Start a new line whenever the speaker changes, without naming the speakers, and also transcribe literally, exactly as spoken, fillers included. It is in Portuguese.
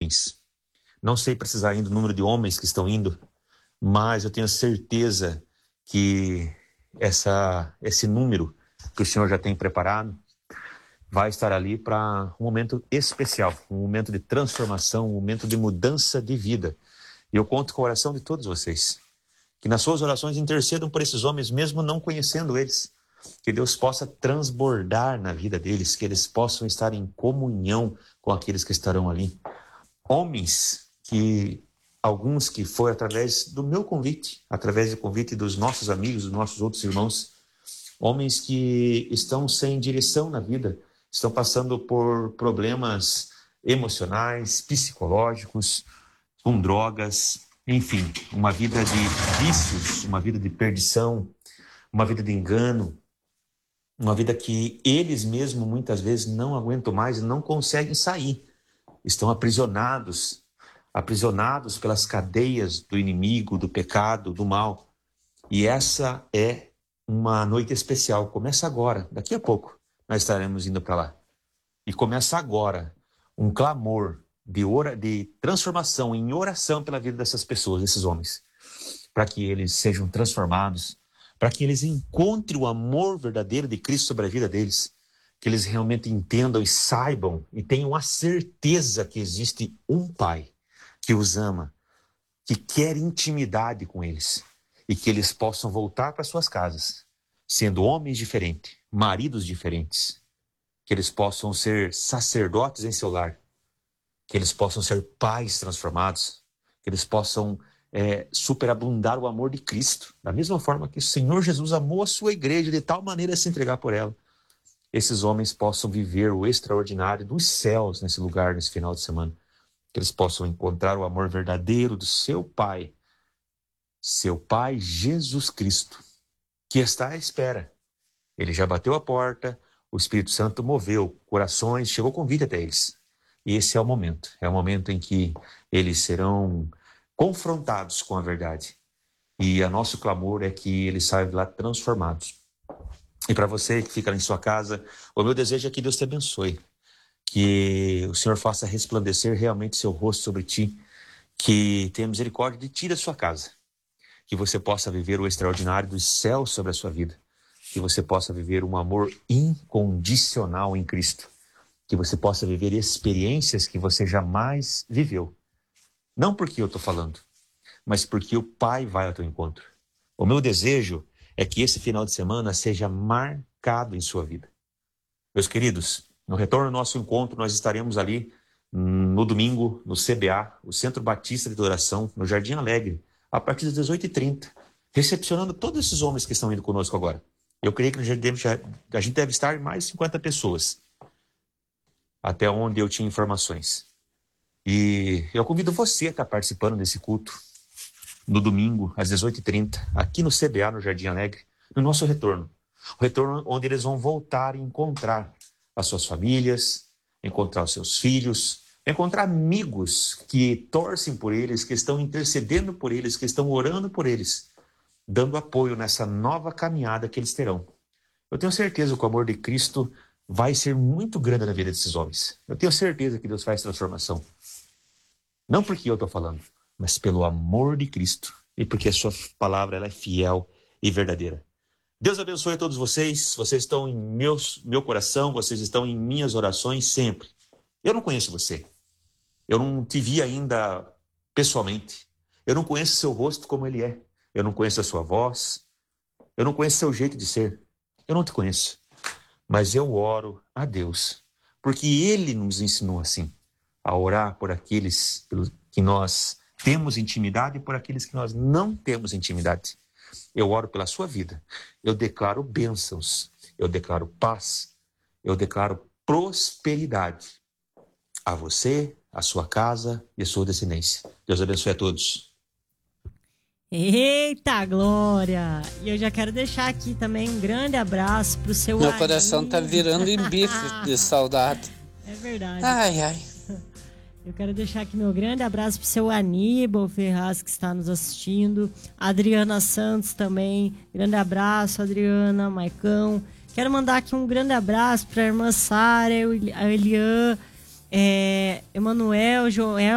homens. Não sei precisar ainda o número de homens que estão indo, mas eu tenho certeza que essa, esse número que o Senhor já tem preparado vai estar ali para um momento especial, um momento de transformação, um momento de mudança de vida. E eu conto com a oração de todos vocês, que nas suas orações intercedam por esses homens, mesmo não conhecendo eles, que Deus possa transbordar na vida deles, que eles possam estar em comunhão com aqueles que estarão ali. Homens que, alguns que foi através do meu convite, através do convite dos nossos amigos, dos nossos outros irmãos, homens que estão sem direção na vida, estão passando por problemas emocionais, psicológicos, com drogas, enfim, uma vida de vícios, uma vida de perdição, uma vida de engano, uma vida que eles mesmos muitas vezes não aguentam mais e não conseguem sair. Estão aprisionados, aprisionados pelas cadeias do inimigo, do pecado, do mal. E essa é uma noite especial. Começa agora, daqui a pouco nós estaremos indo para lá. E começa agora um clamor de, ora, de transformação em oração pela vida dessas pessoas, desses homens, para que eles sejam transformados, para que eles encontrem o amor verdadeiro de Cristo sobre a vida deles, que eles realmente entendam e saibam e tenham a certeza que existe um Pai que os ama, que quer intimidade com eles e que eles possam voltar para suas casas, sendo homens diferentes, maridos diferentes, que eles possam ser sacerdotes em seu lar, que eles possam ser pais transformados, que eles possam é, superabundar o amor de Cristo, da mesma forma que o Senhor Jesus amou a sua igreja de tal maneira a se entregar por ela. Esses homens possam viver o extraordinário dos céus nesse lugar, nesse final de semana, que eles possam encontrar o amor verdadeiro do seu Pai, seu Pai Jesus Cristo, que está à espera. Ele já bateu a porta, o Espírito Santo moveu corações, chegou convite até eles. E esse é o momento, é o momento em que eles serão confrontados com a verdade. E o nosso clamor é que eles saiam de lá transformados. E para você que fica em sua casa, o meu desejo é que Deus te abençoe, que o Senhor faça resplandecer realmente seu rosto sobre ti, que tenha misericórdia de ti e da sua casa, que você possa viver o extraordinário dos céus sobre a sua vida, que você possa viver um amor incondicional em Cristo, que você possa viver experiências que você jamais viveu. Não porque eu estou falando, mas porque o Pai vai ao teu encontro. O meu desejo é que esse final de semana seja marcado em sua vida. Meus queridos, no retorno ao nosso encontro, nós estaremos ali no domingo, no C B A, o Centro Batista de Adoração, no Jardim Alegre, a partir das dezoito e trinta, recepcionando todos esses homens que estão indo conosco agora. Eu creio que a gente deve, a gente deve estar em mais de cinquenta pessoas, até onde eu tinha informações. E eu convido você a estar participando desse culto no domingo, às dezoito e trinta, aqui no C B A, no Jardim Alegre, no nosso retorno. O retorno onde eles vão voltar e encontrar as suas famílias, encontrar os seus filhos, encontrar amigos que torcem por eles, que estão intercedendo por eles, que estão orando por eles, dando apoio nessa nova caminhada que eles terão. Eu tenho certeza que o amor de Cristo vai ser muito grande na vida desses homens. Eu tenho certeza que Deus faz transformação. Não porque eu estou falando, mas pelo amor de Cristo e porque a sua palavra ela é fiel e verdadeira. Deus abençoe a todos vocês. Vocês estão em meus, meu coração, vocês estão em minhas orações sempre. Eu não conheço você. Eu não te vi ainda pessoalmente. Eu não conheço seu rosto como ele é. Eu não conheço a sua voz. Eu não conheço seu jeito de ser. Eu não te conheço. Mas eu oro a Deus, porque Ele nos ensinou assim, a orar por aqueles que nós temos intimidade e por aqueles que nós não temos intimidade. Eu oro pela sua vida. Eu declaro bênçãos. Eu declaro paz. Eu declaro prosperidade a você, a sua casa e a sua descendência. Deus abençoe a todos.
Eita, glória! E eu já quero deixar aqui também um grande abraço pro seu
Meu
Ari.
coração tá virando em bife de saudade.
É verdade.
Ai, ai.
Eu quero deixar aqui meu grande abraço pro seu Aníbal Ferraz, que está nos assistindo. Adriana Santos também. Grande abraço, Adriana, Maicão. Quero mandar aqui um grande abraço pra irmã Sara, a Elian, é, Emanuel, Joel.